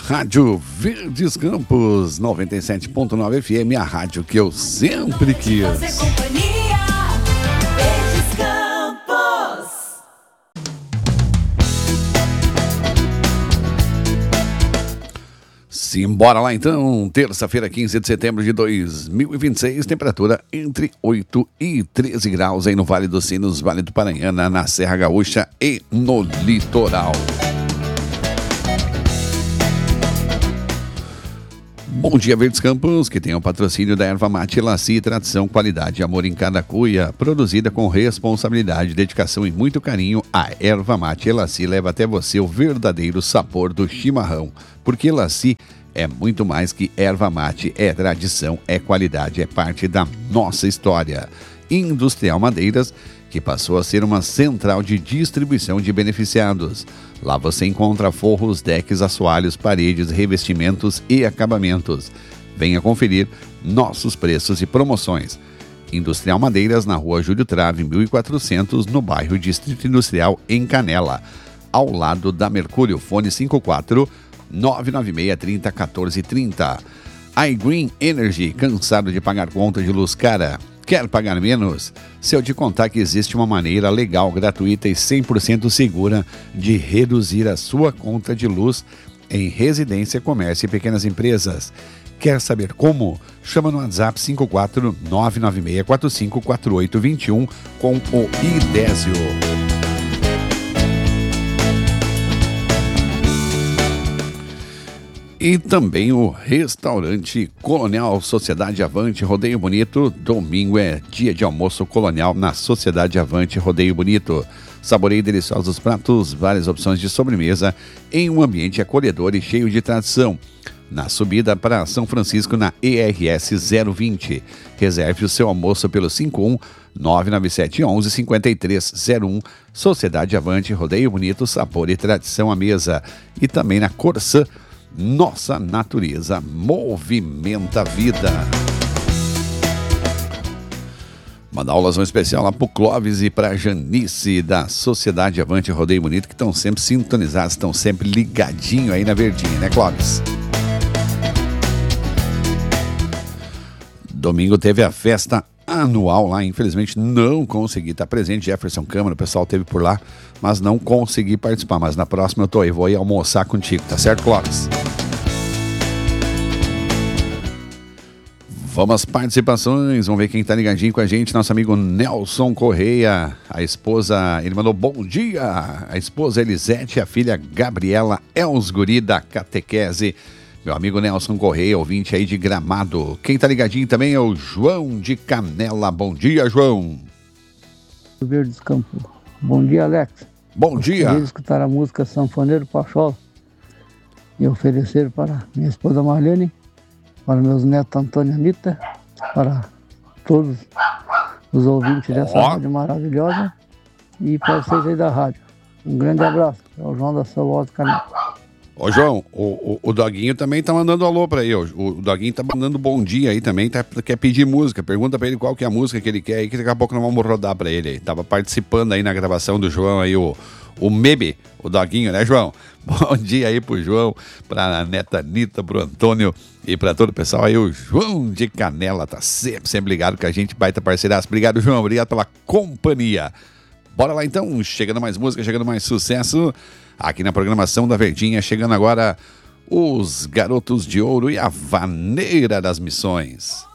Rádio Verdes Campos 97.9 FM, a rádio que eu sempre quis. Simbora lá então, terça-feira, 15 de setembro de 2026, temperatura entre 8 e 13 graus aí no Vale dos Sinos, Vale do Paranhana, na Serra Gaúcha e no litoral. Bom dia, Verdes Campos, que tem o patrocínio da Erva Mate Elaci, tradição, qualidade e amor em cada cuia, produzida com responsabilidade, dedicação e muito carinho. A Erva Mate Elaci leva até você o verdadeiro sabor do chimarrão, porque Elaci é muito mais que erva mate, é tradição, é qualidade, é parte da nossa história. Industrial Madeiras, que passou a ser uma central de distribuição de beneficiados. Lá você encontra forros, decks, assoalhos, paredes, revestimentos e acabamentos. Venha conferir nossos preços e promoções. Industrial Madeiras, na rua Júlio Trave, 1400, no bairro Distrito Industrial, em Canela, ao lado da Mercúrio. Fone 54-996-30-1430. iGreen Energy, cansado de pagar conta de luz cara? Quer pagar menos? Se eu te contar que existe uma maneira legal, gratuita e 100% segura de reduzir a sua conta de luz em residência, comércio e pequenas empresas. Quer saber como? Chama no WhatsApp 54-996-454821 com o Idésio. E também o restaurante Colonial Sociedade Avante Rodeio Bonito. Domingo é dia de almoço colonial na Sociedade Avante Rodeio Bonito. Saboreie deliciosos pratos, várias opções de sobremesa em um ambiente acolhedor e cheio de tradição. Na subida para São Francisco, na ERS 020. Reserve o seu almoço pelo 51-997-11-5301. Sociedade Avante Rodeio Bonito, sabor e tradição à mesa. E também na Corsã. Nossa natureza movimenta a vida. Mandar um abraço especial lá pro Clóvis e pra Janice da Sociedade Avante Rodeio Bonito, que estão sempre sintonizados, estão sempre ligadinho aí na Verdinha, né, Clóvis? Domingo teve a festa anual lá, infelizmente não consegui estar presente. Jefferson Câmara, o pessoal esteve por lá, mas não consegui participar. Mas na próxima eu tô aí, vou aí almoçar contigo, tá certo, Clóvis? Vamos às participações, vamos ver quem tá ligadinho com a gente. Nosso amigo Nelson Correia, a esposa, ele mandou bom dia. A esposa Elisete, a filha Gabriela Elsguri da Catequese. Meu amigo Nelson Correia, ouvinte aí de Gramado. Quem tá ligadinho também é o João de Canela. Bom dia, João. Verdes Campos. Bom dia, Alex. Bom dia. Queria escutar a música Sanfoneiro Pachola e oferecer para minha esposa Marlene, para meus netos Antônio e Anitta, para todos os ouvintes dessa rádio maravilhosa e para vocês aí da rádio. Um grande abraço. É o João da São de Canela. Ô João, o Doguinho também tá mandando alô pra aí, o Doguinho tá mandando bom dia aí também, quer pedir música, pergunta pra ele qual que é a música que ele quer aí, que daqui a pouco nós vamos rodar pra ele aí. Tava participando aí na gravação do João aí, o Mebe, o Doguinho, né, João? Bom dia aí pro João, pra neta Anitta, pro Antônio e pra todo o pessoal aí, o João de Canela tá sempre ligado com a gente, baita parceiraço. Obrigado, João, obrigado pela companhia. Bora lá então, chegando mais música, chegando mais sucesso aqui na programação da Verdinha, chegando agora os Garotos de Ouro e a Vaneira das Missões.